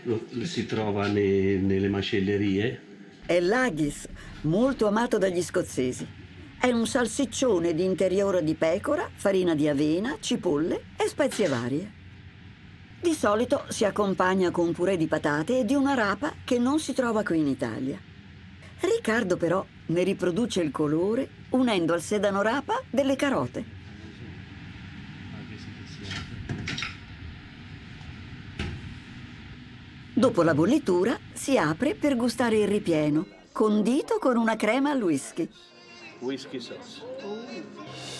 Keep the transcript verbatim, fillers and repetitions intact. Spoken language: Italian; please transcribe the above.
lo, lo si trova ne- nelle macellerie. È l'haggis, molto amato dagli scozzesi. È un salsiccione di interiore di pecora, farina di avena, cipolle e spezie varie. Di solito si accompagna con purè di patate e di una rapa che non si trova qui in Italia. Riccardo però ne riproduce il colore unendo al sedano rapa delle carote. Dopo la bollitura si apre per gustare il ripieno, condito con una crema al whisky. Whisky sauce.